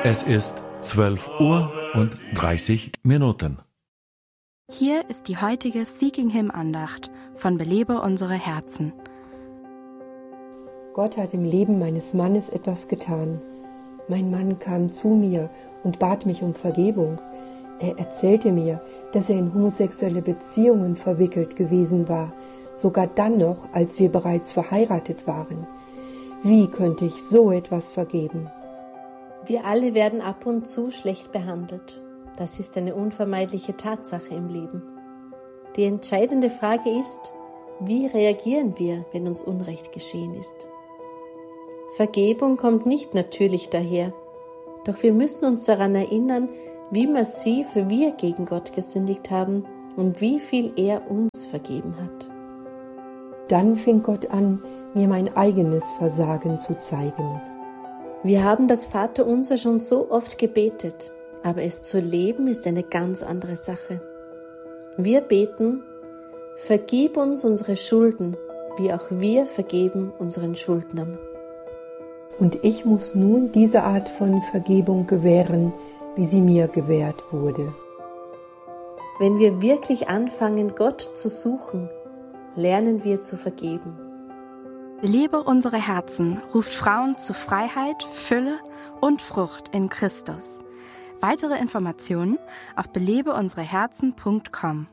Es ist 12:30 Uhr. Hier ist die heutige Seeking Him Andacht von Belebe unsere Herzen. Gott hat im Leben meines Mannes etwas getan. Mein Mann kam zu mir und bat mich um Vergebung. Er erzählte mir, dass er in homosexuelle Beziehungen verwickelt gewesen war, sogar dann noch, als wir bereits verheiratet waren. Wie könnte ich so etwas vergeben? Wir alle werden ab und zu schlecht behandelt. Das ist eine unvermeidliche Tatsache im Leben. Die entscheidende Frage ist, wie reagieren wir, wenn uns Unrecht geschehen ist? Vergebung kommt nicht natürlich daher, doch wir müssen uns daran erinnern, wie massiv wir gegen Gott gesündigt haben und wie viel er uns vergeben hat. Dann fing Gott an, mir mein eigenes Versagen zu zeigen. Wir haben das Vaterunser schon so oft gebetet, aber es zu leben ist eine ganz andere Sache. Wir beten, vergib uns unsere Schulden, wie auch wir vergeben unseren Schuldnern. Und ich muss nun diese Art von Vergebung gewähren, wie sie mir gewährt wurde. Wenn wir wirklich anfangen, Gott zu suchen, lernen wir zu vergeben. Belebe unsere Herzen ruft Frauen zu Freiheit, Fülle und Frucht in Christus. Weitere Informationen auf belebeunsereherzen.com.